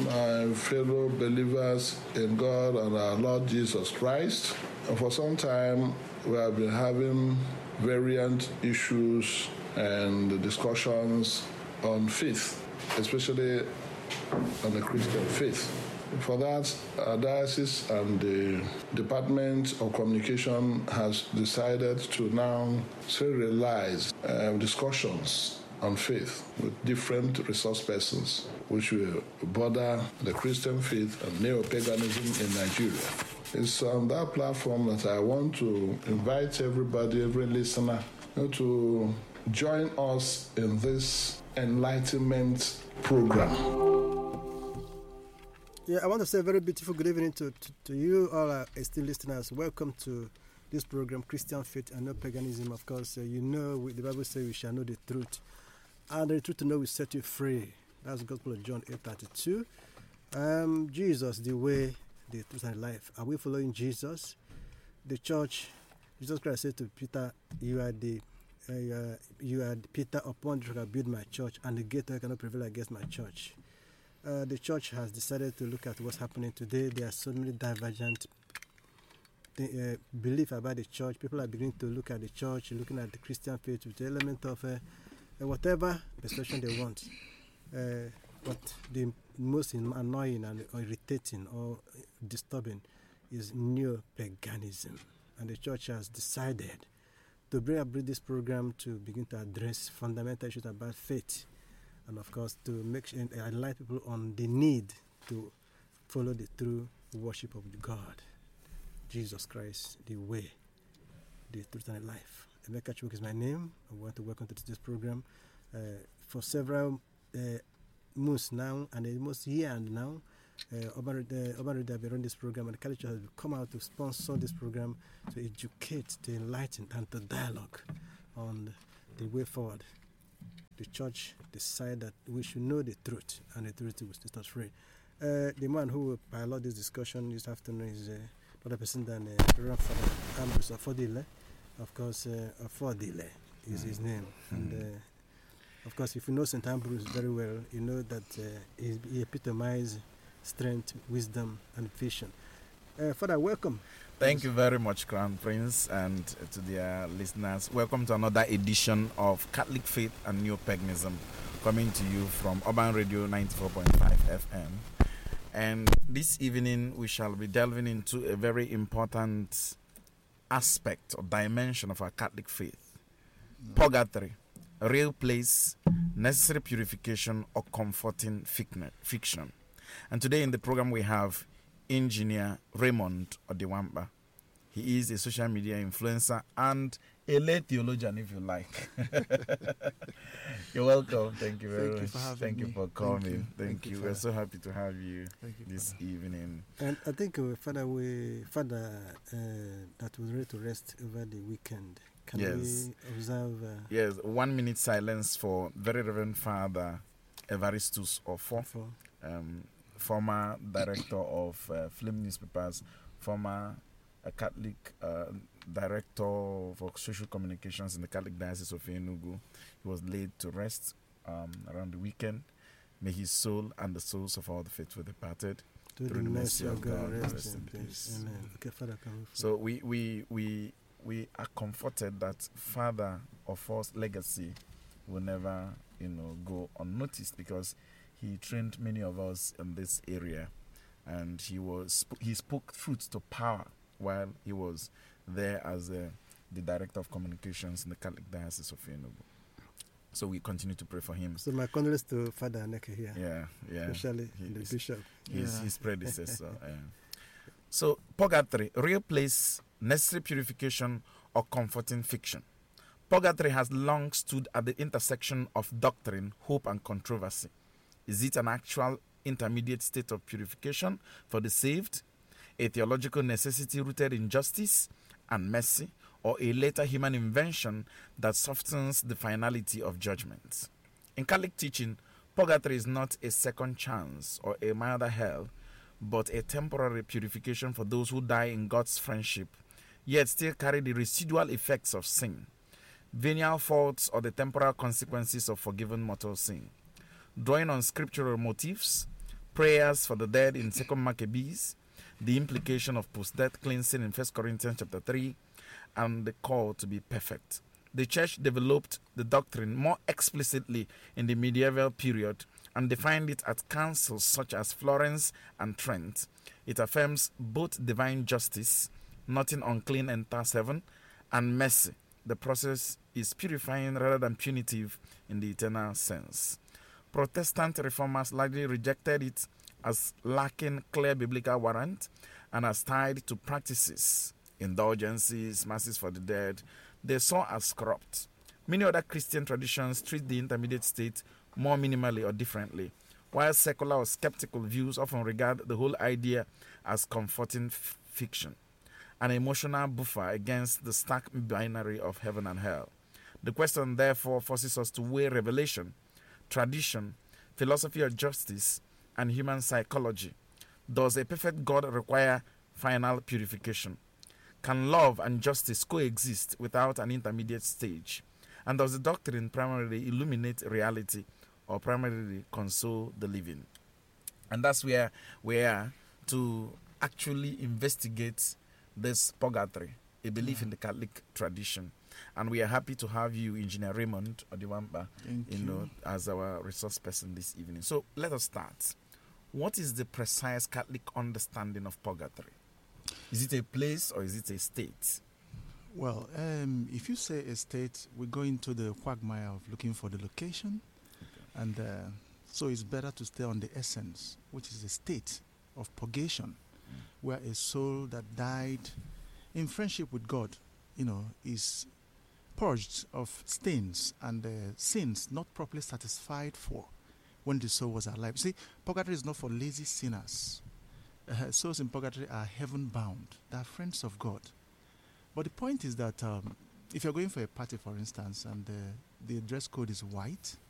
my fellow believers in God and our Lord Jesus Christ. And for some time, we have been having variant issues and discussions on faith, especially on the Christian faith. For that, our diocese and the Department of Communication has decided to now serialize discussions on faith with different resource persons, which will border the Christian faith and neo-paganism in Nigeria. It's on that platform that I want to invite everybody, every listener, to join us in this enlightenment program. Yeah, I want to say a very beautiful good evening to you all our esteemed listeners. Welcome to this program, Christian Faith and No Paganism. Of course, the Bible says we shall know the truth, and the truth to know will set you free. That's the Gospel of John 8:32. Jesus, the way, the truth, and life. Are we following Jesus? The church, Jesus Christ said to Peter, you are Peter, upon which I will build my church, and the gate cannot prevail against my church. The church has decided to look at what's happening today. There are so many divergent beliefs about the church. People are beginning to look at the church, looking at the Christian faith with the element of whatever perception they want. But the most annoying and irritating or disturbing is neo-paganism. And the church has decided to bring up this program to begin to address fundamental issues about faith. And of course, to make sure enlighten people on the need to follow the true worship of God, Jesus Christ, the way, the truth, and the life. Emeka Chukwu is my name. I want to welcome to this program. For several months now, and almost a year now, Urban Radio have been running this program, and the Catholic Church has come out to sponsor this program to educate, to enlighten, and to dialogue on the way forward. The church decided that we should know the truth, and the truth will set us free. The man who will pilot this discussion this afternoon is not other person than Reverend Father Ambrose Afodile. Of course, Afodile is his name. And of course, if you know St. Ambrose very well, you know that he epitomizes strength, wisdom, and vision. Father, welcome. Thank you very much, Crown Prince, and to their listeners. Welcome to another edition of Catholic Faith and Neo-Paganism, coming to you from Urban Radio 94.5 FM. And this evening, we shall be delving into a very important aspect or dimension of our Catholic faith. Purgatory, a real place, necessary purification, or comforting fiction. And today in the program, we have Engineer Raymond Odewamba. He is a social media influencer and a lay theologian, if you like. You're welcome. Thank you very much. Thank you for coming. Thank you. We're so happy to have you this evening. And I think Father, that was ready to rest over the weekend. Can we observe? Yes, 1 minute silence for Very Reverend Father Evaristus Ofo. Former director of Film Newspapers, former Catholic director for social communications in the Catholic Diocese of Enugu. He was laid to rest around the weekend. May his soul and the souls of all the faithful departed through the mercy of God rest in peace. Amen. Okay, Father, so we are comforted that Father Ofo's legacy will never go unnoticed, because he trained many of us in this area, and he spoke truth to power while he was there as the director of communications in the Catholic Diocese of Enugu. So we continue to pray for him. So my condolences to Father Aneke here. Yeah. Especially the bishop. His predecessor. So purgatory, real place, necessary purification, or comforting fiction. Purgatory has long stood at the intersection of doctrine, hope, and controversy. Is it an actual intermediate state of purification for the saved, a theological necessity rooted in justice and mercy, or a later human invention that softens the finality of judgment? In Catholic teaching, purgatory is not a second chance or a milder hell, but a temporary purification for those who die in God's friendship, yet still carry the residual effects of sin, venial faults, or the temporal consequences of forgiven mortal sin. Drawing on scriptural motifs, prayers for the dead in 2 Maccabees, the implication of post-death cleansing in 1 Corinthians chapter 3, and the call to be perfect. The church developed the doctrine more explicitly in the medieval period and defined it at councils such as Florence and Trent. It affirms both divine justice, nothing unclean enters heaven, and mercy. The process is purifying rather than punitive in the eternal sense. Protestant reformers largely rejected it as lacking clear biblical warrant and as tied to practices, indulgences, masses for the dead, they saw as corrupt. Many other Christian traditions treat the intermediate state more minimally or differently, while secular or skeptical views often regard the whole idea as comforting fiction, an emotional buffer against the stark binary of heaven and hell. The question therefore forces us to weigh revelation, tradition, philosophy of justice, and human psychology. Does a perfect God require final purification? Can love and justice coexist without an intermediate stage? And does the doctrine primarily illuminate reality or primarily console the living? And that's where we are to actually investigate this purgatory, a belief in the Catholic tradition. And we are happy to have you, Engineer Raymond Odiwamba, as our resource person this evening. So let us start. What is the precise Catholic understanding of purgatory? Is it a place or is it a state? Well, if you say a state, we go into the quagmire of looking for the location. Okay. And so it's better to stay on the essence, which is a state of purgation, where a soul that died in friendship with God, is purged of stains and sins not properly satisfied for when the soul was alive. See, purgatory is not for lazy sinners. Souls in purgatory are heaven bound. They are friends of God. But the point is that if you're going for a party, for instance, and the dress code is white,